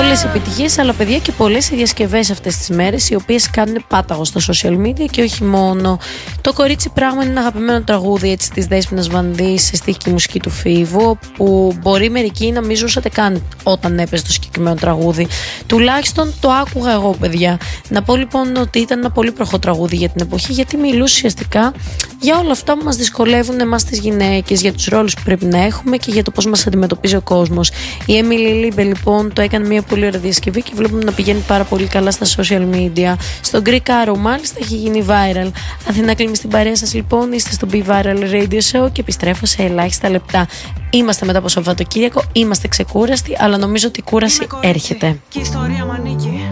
πολλές επιτυχίες, αλλά παιδιά και πολλές διασκευές αυτές τις μέρες, οι οποίες κάνουν πάταγο στα social media και όχι μόνο. Το Κορίτσι Πράγμα είναι ένα αγαπημένο τραγούδι έτσι, της Δέσποινας Βανδύ σε στίχη και μουσική του Φίβου, που μπορεί μερικοί να μην ζούσατε καν όταν έπαιζε το συγκεκριμένο τραγούδι. Τουλάχιστον το άκουγα εγώ, παιδιά. Να πω λοιπόν ότι ήταν ένα πολύ προχώ τραγούδι για την εποχή, γιατί μιλούσε ουσιαστικά για όλα αυτά που μας δυσκολεύουν εμάς τις γυναίκες, για τους ρόλους που πρέπει να έχουμε και για το πώς μας αντιμετωπίζει ο κόσμος. Η Emily Liebe λοιπόν το έκανε μια πολύ ωραία διασκευή και βλέπουμε να πηγαίνει πάρα πολύ καλά στα social media. Στο Greek Arrow μάλιστα έχει γίνει viral. Αθηνά Κλίμη στην παρέα σας λοιπόν, είστε στο Be Viral Radio Show και επιστρέφω σε ελάχιστα λεπτά. Είμαστε μετά από Σαββατοκύριακο, είμαστε ξεκούραστοι, αλλά νομίζω ότι η κούραση έρχεται. Και η ιστορία μ' ανήκει.